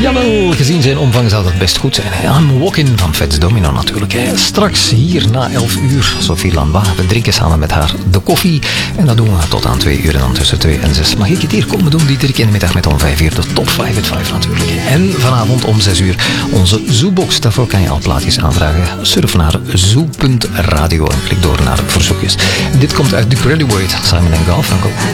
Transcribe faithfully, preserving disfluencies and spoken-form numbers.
Jawel, gezien zijn omvang zou dat best goed zijn. I'm Walking van Fats Domino natuurlijk. Straks hier na elf uur, Sophie Lanois. We drinken samen met haar de koffie. En dat doen we tot aan twee uur en dan tussen twee en zes. Mag ik het hier komen doen, Dieterik? In de middag met om vijf uur de top vijf at vijf natuurlijk. En vanavond om zes uur onze Zoobox. Daarvoor kan je al plaatjes aanvragen. Surf naar zoo punt radio en klik door naar verzoekjes. Dit komt uit The Graduate, Simon en Garfunkel.